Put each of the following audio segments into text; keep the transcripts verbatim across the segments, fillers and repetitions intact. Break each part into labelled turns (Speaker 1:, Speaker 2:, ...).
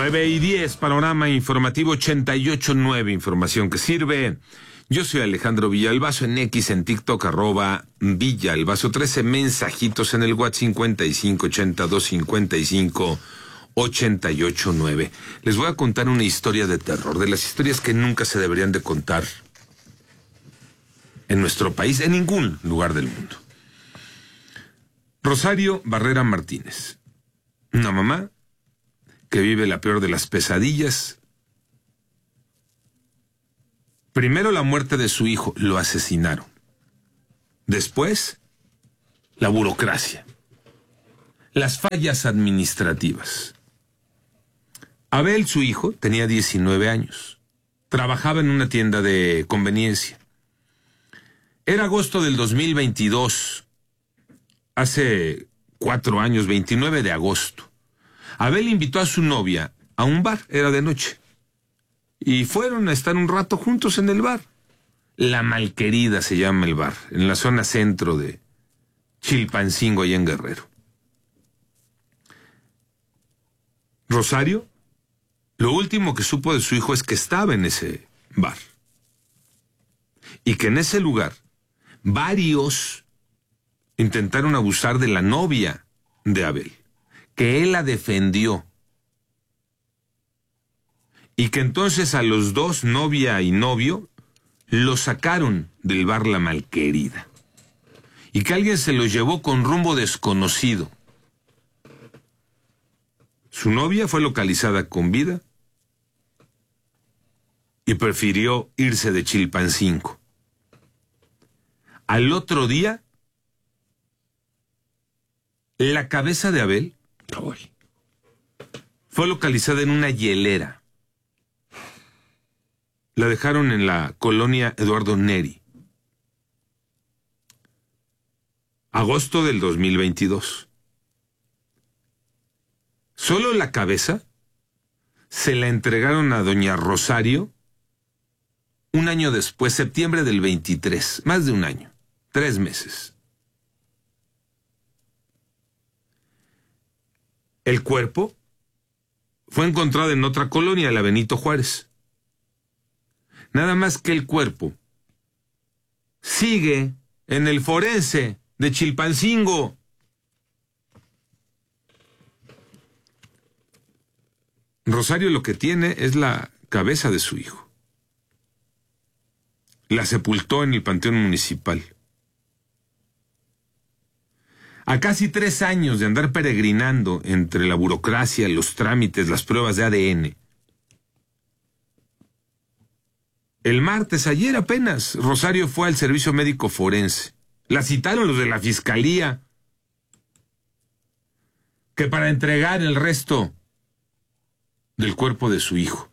Speaker 1: nueve y diez, panorama informativo ochenta y ocho punto nueve, información que sirve. Yo soy Alejandro Villalbazo, en X, en TikTok, arroba Villalbazo, trece mensajitos en el WhatsApp cincuenta y cinco ochenta y dos cincuenta y cinco ochenta y ocho nueve. Les voy a contar una historia de terror, de las historias que nunca se deberían de contar en nuestro país, en ningún lugar del mundo. Rosario Barrera Martínez, una mamá que vive la peor de las pesadillas. Primero la muerte de su hijo, lo asesinaron. Después, la burocracia, las fallas administrativas. Abel, su hijo, tenía diecinueve años. Trabajaba en una tienda de conveniencia. Era agosto del dos mil veintidós, hace cuatro años, veintinueve de agosto. Abel invitó a su novia a un bar, era de noche, y fueron a estar un rato juntos en el bar. La Malquerida se llama el bar, en la zona centro de Chilpancingo, allá en Guerrero. Rosario, lo último que supo de su hijo es que estaba en ese bar, y que en ese lugar varios intentaron abusar de la novia de Abel, que él la defendió, y que entonces a los dos, novia y novio, los sacaron del bar La Malquerida, y que alguien se los llevó con rumbo desconocido. Su novia fue localizada con vida y prefirió irse de Chilpancingo. Al otro día, la cabeza de Abel fue localizada en una hielera. La dejaron en la colonia Eduardo Neri. Agosto del dos mil veintidós. Solo la cabeza se la entregaron a doña Rosario un año después, septiembre del veintitrés, más de un año, tres meses. El cuerpo fue encontrado en otra colonia, la Benito Juárez. Nada más que el cuerpo sigue en el forense de Chilpancingo. Rosario lo que tiene es la cabeza de su hijo. La sepultó en el panteón municipal. A casi tres años de andar peregrinando entre la burocracia, los trámites, las pruebas de A D N. El martes, ayer apenas, Rosario fue al servicio médico forense. La citaron los de la fiscalía, que para entregar el resto del cuerpo de su hijo.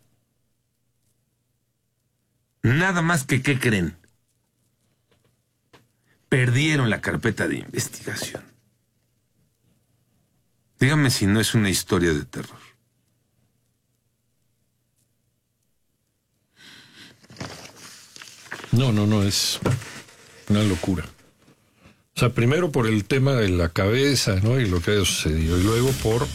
Speaker 1: Nada más que, ¿qué creen? Perdieron la carpeta de investigación. Dígame si no es una historia de terror.
Speaker 2: No, no, no, es una locura. O sea, primero por el tema de la cabeza, ¿no? Y lo que ha sucedido. Y luego por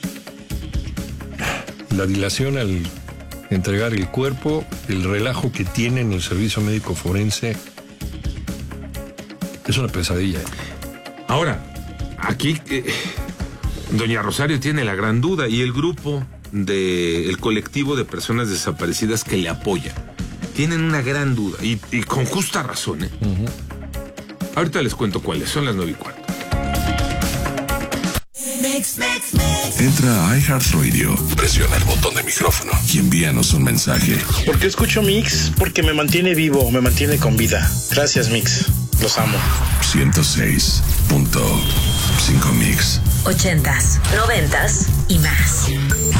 Speaker 2: la dilación al entregar el cuerpo, el relajo que tiene en el servicio médico forense. Es una pesadilla.
Speaker 1: Ahora, aquí eh, doña Rosario tiene la gran duda, y el grupo del colectivo de personas desaparecidas que le apoya tienen una gran duda, y, y con justa razón, ¿eh? Uh-huh. Ahorita les cuento cuáles, son las nueve y cuarto.
Speaker 3: Entra a iHeartRadio, presiona el botón de micrófono y envíanos un mensaje.
Speaker 4: Porque escucho Mix, porque me mantiene vivo, me mantiene con vida. Gracias, Mix. Los amo.
Speaker 3: ciento seis punto cinco Mix.
Speaker 5: Ochentas, noventas y más.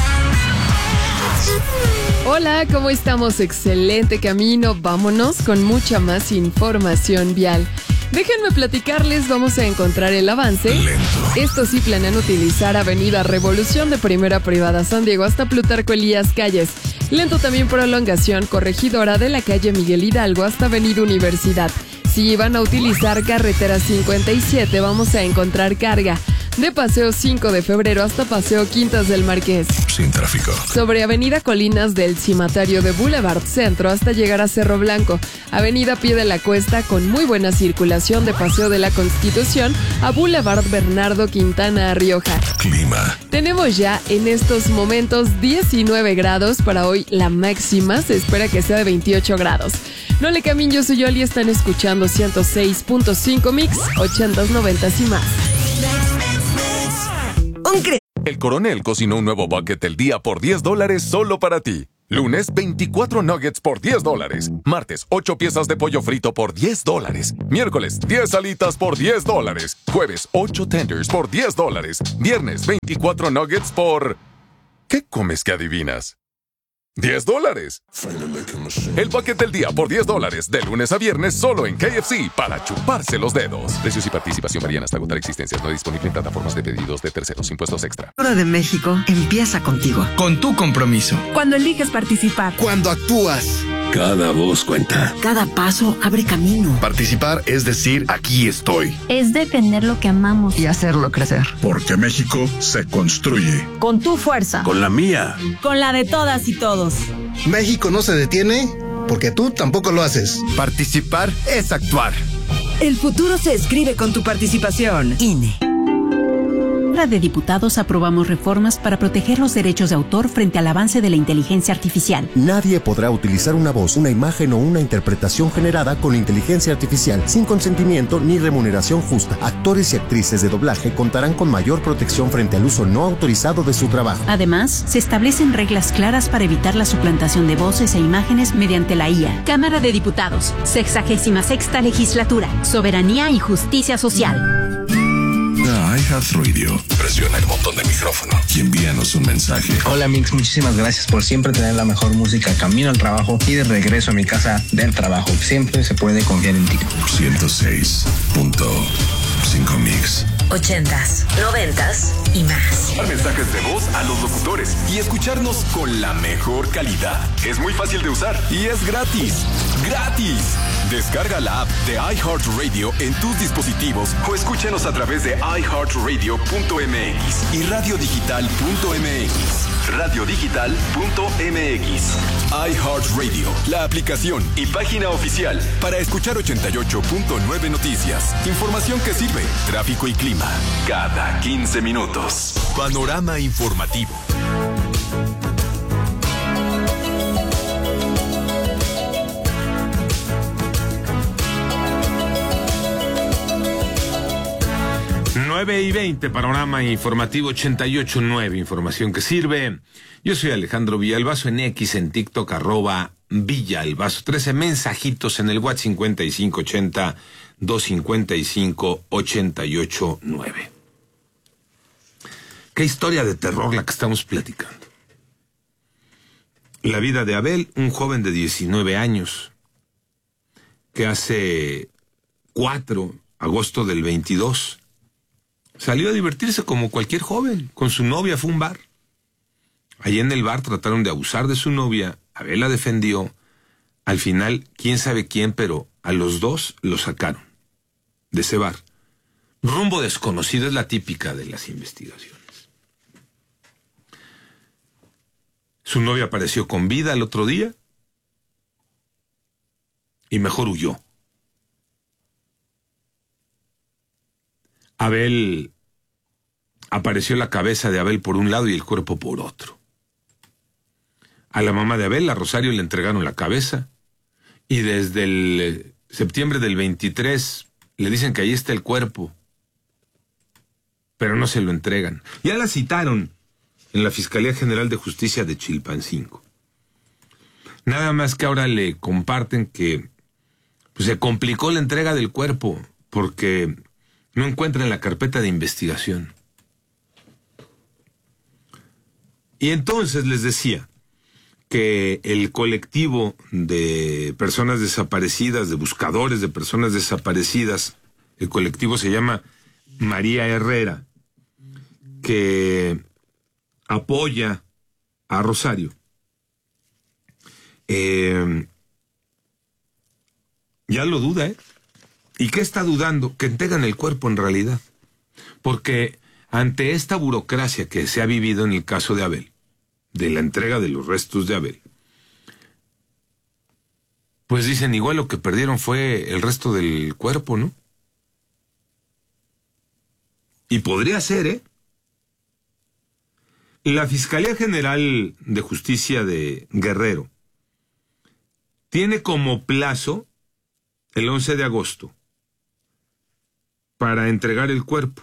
Speaker 6: Hola, ¿cómo estamos? Excelente camino. Vámonos con mucha más información vial. Déjenme platicarles, vamos a encontrar el avance.
Speaker 3: Lento.
Speaker 6: Esto sí, planean utilizar Avenida Revolución de Primera Privada San Diego hasta Plutarco Elías Calles. Lento también prolongación corregidora de la calle Miguel Hidalgo hasta Avenida Universidad. Si iban a utilizar carretera cincuenta y siete, vamos a encontrar carga. de Paseo cinco de febrero hasta Paseo Quintas del Marqués.
Speaker 3: Sin tráfico.
Speaker 6: Sobre Avenida Colinas del Cimatario de Boulevard Centro hasta llegar a Cerro Blanco. Avenida Pie de la Cuesta con muy buena circulación de Paseo de la Constitución a Boulevard Bernardo Quintana a Rioja.
Speaker 3: Clima.
Speaker 6: Tenemos ya en estos momentos diecinueve grados. Para hoy la máxima se espera que sea de veintiocho grados. No le cambien, yo soy Yoli, están escuchando ciento seis punto cinco Mix, ochentas, noventas y más.
Speaker 7: El Coronel cocinó un nuevo bucket del día por diez dólares solo para ti. Lunes, veinticuatro nuggets por diez dólares. Martes, ocho piezas de pollo frito por diez dólares. Miércoles, diez alitas por diez dólares. Jueves, ocho tenders por diez dólares. Viernes, veinticuatro nuggets por... ¿Qué comes que adivinas? diez dólares. El bucket del día por diez dólares, de lunes a viernes solo en K F C para chuparse los dedos. Precios y participación varían hasta agotar existencias. No disponible en plataformas de pedidos de terceros. Impuestos extra.
Speaker 8: La Hora de México empieza contigo.
Speaker 9: Con tu compromiso.
Speaker 8: Cuando eliges participar.
Speaker 9: Cuando actúas.
Speaker 3: Cada voz cuenta.
Speaker 8: Cada paso abre camino.
Speaker 9: Participar es decir, aquí estoy.
Speaker 10: Es defender lo que amamos.
Speaker 8: Y hacerlo crecer.
Speaker 11: Porque México se construye.
Speaker 10: Con tu fuerza.
Speaker 11: Con la mía.
Speaker 10: Con la de todas y todos.
Speaker 12: México no se detiene porque tú tampoco lo haces.
Speaker 9: Participar es actuar.
Speaker 8: El futuro se escribe con tu participación. I N E.
Speaker 13: De Diputados aprobamos reformas para proteger los derechos de autor frente al avance de la inteligencia artificial.
Speaker 14: Nadie podrá utilizar una voz, una imagen o una interpretación generada con inteligencia artificial sin consentimiento ni remuneración justa. Actores y actrices de doblaje contarán con mayor protección frente al uso no autorizado de su trabajo.
Speaker 13: Además, se establecen reglas claras para evitar la suplantación de voces e imágenes mediante la I A.
Speaker 15: Cámara de Diputados, sexagésima sexta legislatura, soberanía y justicia social.
Speaker 3: iHeartRadio. Presiona el botón de micrófono y envíanos un mensaje.
Speaker 16: Hola Mix, muchísimas gracias por siempre tener la mejor música camino al trabajo y de regreso a mi casa del trabajo. Siempre se puede confiar en ti.
Speaker 3: ciento seis punto cinco Mix.
Speaker 5: Ochentas, noventas y más.
Speaker 7: Mensajes de voz a los locutores y escucharnos con la mejor calidad. Es muy fácil de usar y es gratis. ¡Gratis! Descarga la app de iHeartRadio en tus dispositivos o escúchanos a través de i heart radio punto m x y radio digital punto m x. radio digital punto m x. iHeartRadio, la aplicación y página oficial para escuchar ochenta y ocho punto nueve noticias. Información que sirve, tráfico y clima, cada quince minutos. Panorama informativo.
Speaker 1: nueve y veinte, panorama informativo ochenta y ocho punto nueve, información que sirve. Yo soy Alejandro Villalbazo, en X, en TikTok, arroba Villalbazo. trece mensajitos en el WhatsApp cincuenta y cinco ochenta, doscientos cincuenta y cinco, ochenta y ocho nueve. Qué historia de terror la que estamos platicando. La vida de Abel, un joven de diecinueve años, que hace cuatro, agosto del veintidós, salió a divertirse como cualquier joven. Con su novia fue a un bar. Allí en el bar trataron de abusar de su novia. Abel la defendió. Al final, quién sabe quién, pero a los dos los sacaron de ese bar. Rumbo desconocido es la típica de las investigaciones. Su novia apareció con vida el otro día y mejor huyó. Abel, apareció la cabeza de Abel por un lado y el cuerpo por otro. A la mamá de Abel, a Rosario, le entregaron la cabeza y desde el septiembre del veintitrés le dicen que ahí está el cuerpo, pero no se lo entregan. Ya la citaron en la Fiscalía General de Justicia de Chilpancingo. Nada más que ahora le comparten que pues, se complicó la entrega del cuerpo porque no encuentran la carpeta de investigación. Y entonces les decía que el colectivo de personas desaparecidas, de buscadores de personas desaparecidas, el colectivo se llama María Herrera, que apoya a Rosario. Eh, ya lo duda, ¿eh? ¿Y qué está dudando? Que entregan el cuerpo en realidad. Porque ante esta burocracia que se ha vivido en el caso de Abel, de la entrega de los restos de Abel, pues dicen, igual lo que perdieron fue el resto del cuerpo, ¿no? Y podría ser, ¿eh? La Fiscalía General de Justicia de Guerrero tiene como plazo el once de agosto para entregar el cuerpo.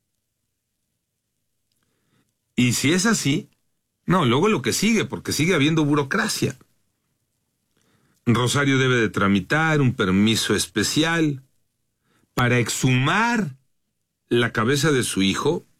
Speaker 1: Y si es así, no, luego lo que sigue, porque sigue habiendo burocracia. Rosario debe de tramitar un permiso especial para exhumar la cabeza de su hijo